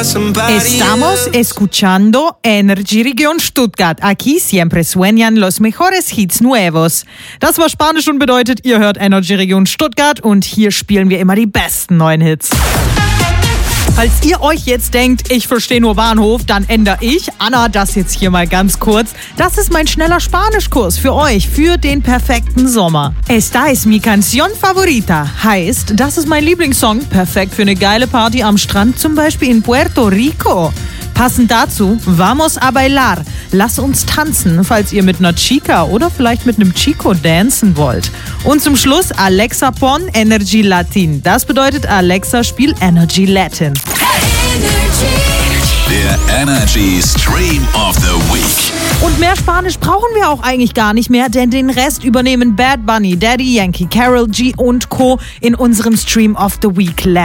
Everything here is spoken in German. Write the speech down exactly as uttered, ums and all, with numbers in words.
Estamos escuchando Energy Region Stuttgart. Aquí siempre suenan los mejores Hits nuevos. Das war Spanisch und bedeutet, ihr hört Energy Region Stuttgart und hier spielen wir immer die besten neuen Hits. Falls ihr euch jetzt denkt, ich verstehe nur Bahnhof, dann ändere ich, Anna, das jetzt hier mal ganz kurz. Das ist mein schneller Spanischkurs für euch, für den perfekten Sommer. Esta es mi canción favorita. Heißt, das ist mein Lieblingssong, perfekt für eine geile Party am Strand, zum Beispiel in Puerto Rico. Passend dazu, vamos a bailar. Lass uns tanzen, falls ihr mit einer Chica oder vielleicht mit einem Chico dancen wollt. Und zum Schluss Alexa Pon Energy Latin. Das bedeutet, Alexa spiel Energy Latin. Der Energy Stream of the Week. Und mehr Spanisch brauchen wir auch eigentlich gar nicht mehr, denn den Rest übernehmen Bad Bunny, Daddy Yankee, Karol G und Co. in unserem Stream of the Week.